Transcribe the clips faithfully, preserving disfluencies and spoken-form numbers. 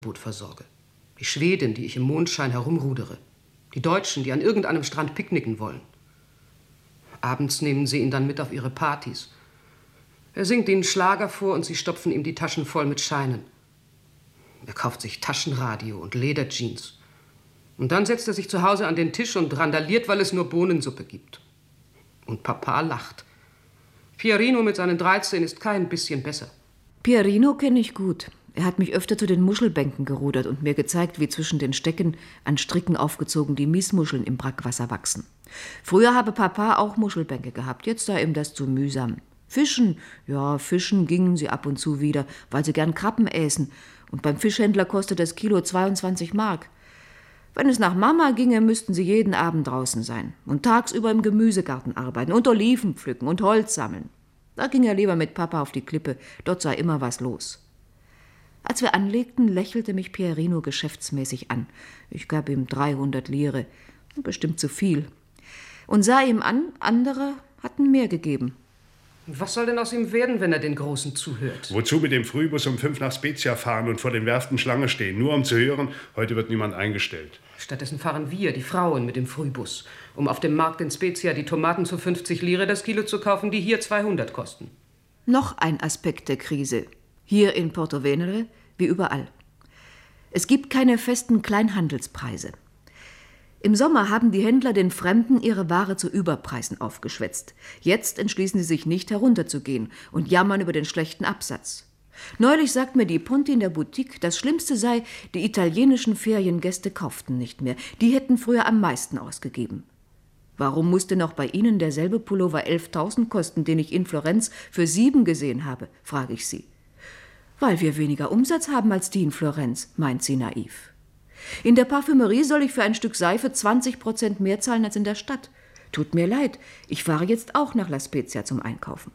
Boot versorge. Die Schwedin, die ich im Mondschein herumrudere. Die Deutschen, die an irgendeinem Strand picknicken wollen. Abends nehmen sie ihn dann mit auf ihre Partys. Er singt ihnen Schlager vor und sie stopfen ihm die Taschen voll mit Scheinen. Er kauft sich Taschenradio und Lederjeans. Und dann setzt er sich zu Hause an den Tisch und randaliert, weil es nur Bohnensuppe gibt. Und Papa lacht. Pierino mit seinen dreizehn ist kein bisschen besser. Pierino kenne ich gut. Er hat mich öfter zu den Muschelbänken gerudert und mir gezeigt, wie zwischen den Stecken an Stricken aufgezogen die Miesmuscheln im Brackwasser wachsen. Früher habe Papa auch Muschelbänke gehabt, jetzt sei ihm das zu mühsam. Fischen, ja, fischen gingen sie ab und zu wieder, weil sie gern Krabben äßen. Und beim Fischhändler kostet das Kilo zweiundzwanzig Mark. Wenn es nach Mama ginge, müssten sie jeden Abend draußen sein und tagsüber im Gemüsegarten arbeiten und Oliven pflücken und Holz sammeln. Da ging er lieber mit Papa auf die Klippe, dort sei immer was los. Als wir anlegten, lächelte mich Pierino geschäftsmäßig an. Ich gab ihm dreihundert Lire, bestimmt zu viel. Und sah ihm an, andere hatten mehr gegeben. Was soll denn aus ihm werden, wenn er den Großen zuhört? Wozu mit dem Frühbus um fünf nach Spezia fahren und vor den Werften Schlange stehen, nur um zu hören, heute wird niemand eingestellt. Stattdessen fahren wir, die Frauen, mit dem Frühbus, um auf dem Markt in Spezia die Tomaten zu fünfzig Lire das Kilo zu kaufen, die hier zweihundert kosten. Noch ein Aspekt der Krise. Hier in Porto-Venere wie überall. Es gibt keine festen Kleinhandelspreise. Im Sommer haben die Händler den Fremden ihre Ware zu Überpreisen aufgeschwätzt. Jetzt entschließen sie sich nicht, herunterzugehen und jammern über den schlechten Absatz. Neulich sagt mir die Ponti in der Boutique, das Schlimmste sei, die italienischen Feriengäste kauften nicht mehr. Die hätten früher am meisten ausgegeben. Warum musste noch bei Ihnen derselbe Pullover elftausend kosten, den ich in Florenz für sieben gesehen habe, frage ich sie. Weil wir weniger Umsatz haben als die in Florenz, meint sie naiv. In der Parfümerie soll ich für ein Stück Seife zwanzig Prozent mehr zahlen als in der Stadt. Tut mir leid, ich fahre jetzt auch nach La Spezia zum Einkaufen.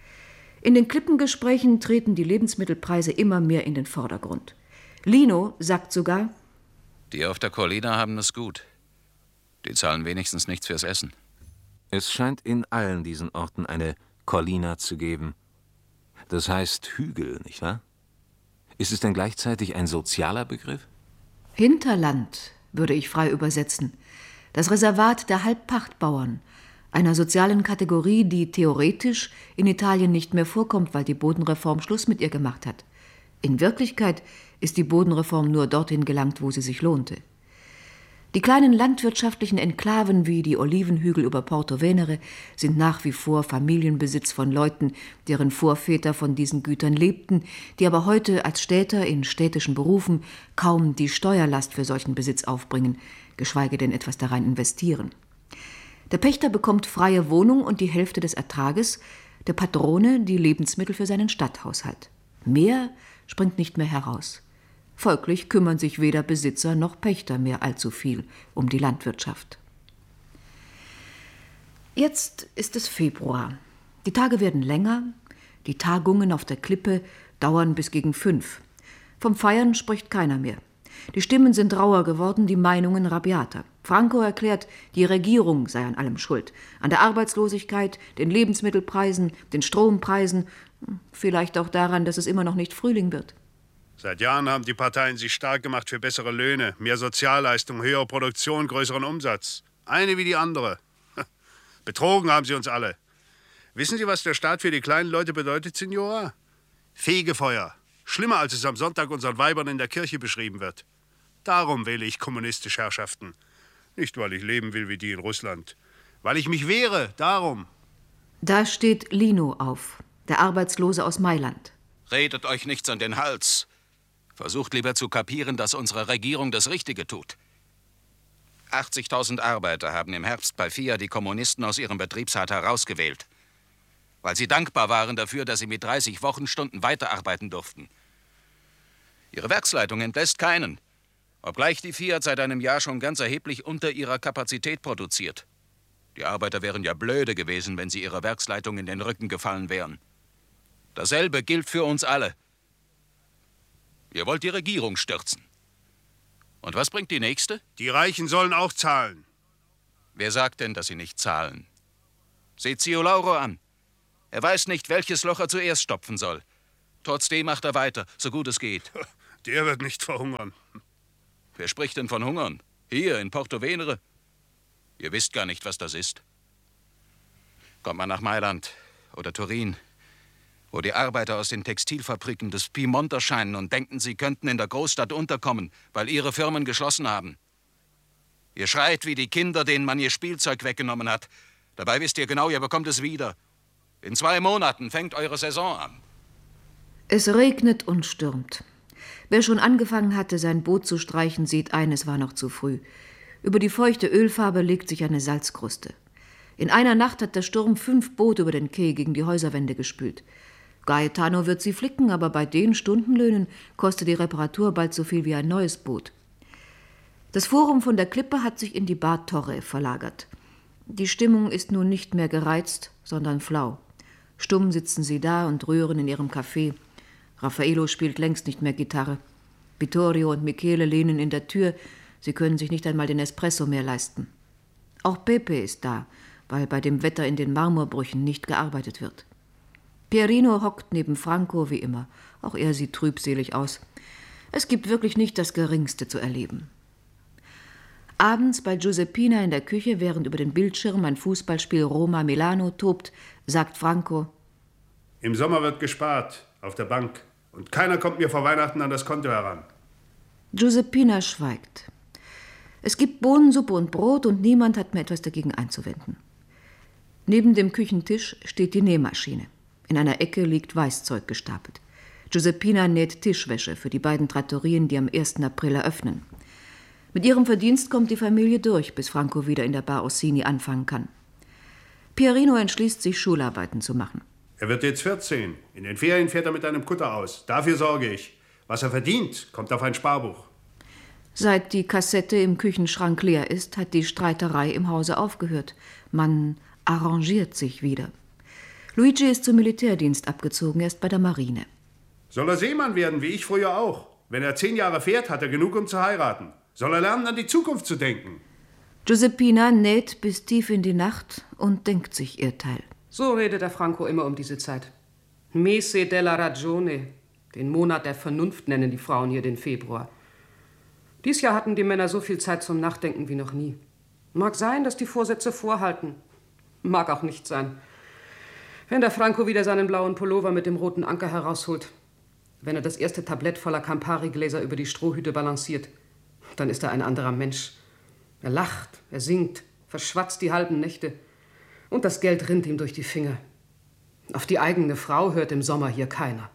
In den Klippengesprächen treten die Lebensmittelpreise immer mehr in den Vordergrund. Lino sagt sogar: Die auf der Collina haben es gut. Die zahlen wenigstens nichts fürs Essen. Es scheint in allen diesen Orten eine Collina zu geben. Das heißt Hügel, nicht wahr? Ist es denn gleichzeitig ein sozialer Begriff? Hinterland, würde ich frei übersetzen. Das Reservat der Halbpachtbauern, einer sozialen Kategorie, die theoretisch in Italien nicht mehr vorkommt, weil die Bodenreform Schluss mit ihr gemacht hat. In Wirklichkeit ist die Bodenreform nur dorthin gelangt, wo sie sich lohnte. Die kleinen landwirtschaftlichen Enklaven wie die Olivenhügel über Porto Venere sind nach wie vor Familienbesitz von Leuten, deren Vorväter von diesen Gütern lebten, die aber heute als Städter in städtischen Berufen kaum die Steuerlast für solchen Besitz aufbringen, geschweige denn etwas darein investieren. Der Pächter bekommt freie Wohnung und die Hälfte des Ertrages, der Patrone die Lebensmittel für seinen Stadthaushalt. Mehr springt nicht mehr heraus. Folglich kümmern sich weder Besitzer noch Pächter mehr allzu viel um die Landwirtschaft. Jetzt ist es Februar. Die Tage werden länger, die Tagungen auf der Klippe dauern bis gegen fünf. Vom Feiern spricht keiner mehr. Die Stimmen sind rauer geworden, die Meinungen rabiater. Franco erklärt, die Regierung sei an allem schuld. An der Arbeitslosigkeit, den Lebensmittelpreisen, den Strompreisen, vielleicht auch daran, dass es immer noch nicht Frühling wird. Seit Jahren haben die Parteien sich stark gemacht für bessere Löhne, mehr Sozialleistung, höhere Produktion, größeren Umsatz. Eine wie die andere. Betrogen haben sie uns alle. Wissen Sie, was der Staat für die kleinen Leute bedeutet, Signora? Fegefeuer. Schlimmer, als es am Sonntag unseren Weibern in der Kirche beschrieben wird. Darum wähle ich kommunistische Herrschaften. Nicht, weil ich leben will wie die in Russland. Weil ich mich wehre, darum. Da steht Lino auf, der Arbeitslose aus Mailand. Redet euch nichts an den Hals. Versucht lieber zu kapieren, dass unsere Regierung das Richtige tut. achtzigtausend Arbeiter haben im Herbst bei Fiat die Kommunisten aus ihrem Betriebsrat herausgewählt, weil sie dankbar waren dafür, dass sie mit dreißig Wochenstunden weiterarbeiten durften. Ihre Werksleitung entlässt keinen, obgleich die Fiat seit einem Jahr schon ganz erheblich unter ihrer Kapazität produziert. Die Arbeiter wären ja blöde gewesen, wenn sie ihrer Werksleitung in den Rücken gefallen wären. Dasselbe gilt für uns alle. Ihr wollt die Regierung stürzen. Und was bringt die nächste? Die Reichen sollen auch zahlen. Wer sagt denn, dass sie nicht zahlen? Seht Zio Lauro an. Er weiß nicht, welches Loch er zuerst stopfen soll. Trotzdem macht er weiter, so gut es geht. Der wird nicht verhungern. Wer spricht denn von Hungern? Hier in Porto Venere? Ihr wisst gar nicht, was das ist. Kommt mal nach Mailand oder Turin, wo die Arbeiter aus den Textilfabriken des Piemont erscheinen und denken, sie könnten in der Großstadt unterkommen, weil ihre Firmen geschlossen haben. Ihr schreit wie die Kinder, denen man ihr Spielzeug weggenommen hat. Dabei wisst ihr genau, ihr bekommt es wieder. In zwei Monaten fängt eure Saison an. Es regnet und stürmt. Wer schon angefangen hatte, sein Boot zu streichen, sieht ein, es war noch zu früh. Über die feuchte Ölfarbe legt sich eine Salzkruste. In einer Nacht hat der Sturm fünf Boote über den Quai gegen die Häuserwände gespült. Gaetano wird sie flicken, aber bei den Stundenlöhnen kostet die Reparatur bald so viel wie ein neues Boot. Das Forum von der Klippe hat sich in die Bar Torre verlagert. Die Stimmung ist nun nicht mehr gereizt, sondern flau. Stumm sitzen sie da und rühren in ihrem Café. Raffaello spielt längst nicht mehr Gitarre. Vittorio und Michele lehnen in der Tür. Sie können sich nicht einmal den Espresso mehr leisten. Auch Pepe ist da, weil bei dem Wetter in den Marmorbrüchen nicht gearbeitet wird. Pierino hockt neben Franco wie immer. Auch er sieht trübselig aus. Es gibt wirklich nicht das Geringste zu erleben. Abends bei Giuseppina in der Küche, während über den Bildschirm ein Fußballspiel Roma-Milano tobt, sagt Franco: Im Sommer wird gespart, auf der Bank. Und keiner kommt mir vor Weihnachten an das Konto heran. Giuseppina schweigt. Es gibt Bohnensuppe und Brot und niemand hat mir etwas dagegen einzuwenden. Neben dem Küchentisch steht die Nähmaschine. In einer Ecke liegt Weißzeug gestapelt. Giuseppina näht Tischwäsche für die beiden Trattorien, die am ersten April eröffnen. Mit ihrem Verdienst kommt die Familie durch, bis Franco wieder in der Bar Orsini anfangen kann. Pierino entschließt sich, Schularbeiten zu machen. Er wird jetzt vierzehn. In den Ferien fährt er mit einem Kutter aus. Dafür sorge ich. Was er verdient, kommt auf ein Sparbuch. Seit die Kassette im Küchenschrank leer ist, hat die Streiterei im Hause aufgehört. Man arrangiert sich wieder. Luigi ist zum Militärdienst abgezogen, er ist bei der Marine. Soll er Seemann werden, wie ich früher auch? Wenn er zehn Jahre fährt, hat er genug, um zu heiraten. Soll er lernen, an die Zukunft zu denken? Giuseppina näht bis tief in die Nacht und denkt sich ihr Teil. So redet der Franco immer um diese Zeit. Mese della ragione, den Monat der Vernunft nennen die Frauen hier den Februar. Dies Jahr hatten die Männer so viel Zeit zum Nachdenken wie noch nie. Mag sein, dass die Vorsätze vorhalten. Mag auch nicht sein. Wenn der Franco wieder seinen blauen Pullover mit dem roten Anker herausholt, wenn er das erste Tablett voller Campari-Gläser über die Strohhüte balanciert, dann ist er ein anderer Mensch. Er lacht, er singt, verschwatzt die halben Nächte und das Geld rinnt ihm durch die Finger. Auf die eigene Frau hört im Sommer hier keiner.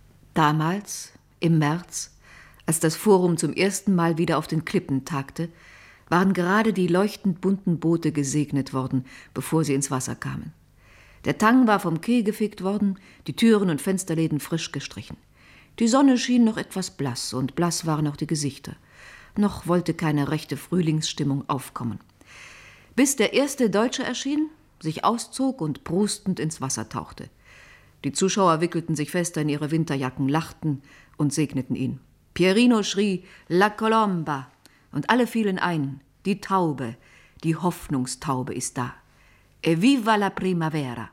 Damals, im März, als das Forum zum ersten Mal wieder auf den Klippen tagte, waren gerade die leuchtend bunten Boote gesegnet worden, bevor sie ins Wasser kamen. Der Tang war vom Quai gefegt worden, die Türen und Fensterläden frisch gestrichen. Die Sonne schien noch etwas blass, und blass waren auch die Gesichter. Noch wollte keine rechte Frühlingsstimmung aufkommen. Bis der erste Deutsche erschien, sich auszog und prustend ins Wasser tauchte. Die Zuschauer wickelten sich fester in ihre Winterjacken, lachten und segneten ihn. Pierino schrie La Colomba und alle fielen ein. Die Taube, die Hoffnungstaube ist da. Evviva la primavera!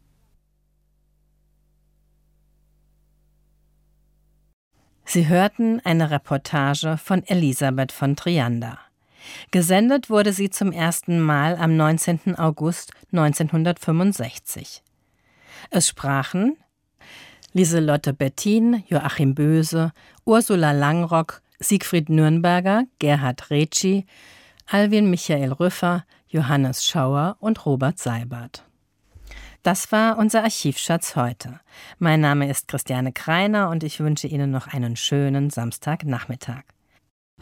Sie hörten eine Reportage von Elisabeth von Triander. Gesendet wurde sie zum ersten Mal am neunzehnten August neunzehnhundertfünfundsechzig. Es sprachen Lieselotte Bettin, Joachim Böse, Ursula Langrock, Siegfried Nürnberger, Gerhard Retschi, Alwin Michael Rüffer, Johannes Schauer und Robert Seibert. Das war unser Archivschatz heute. Mein Name ist Christiane Kreiner und ich wünsche Ihnen noch einen schönen Samstagnachmittag.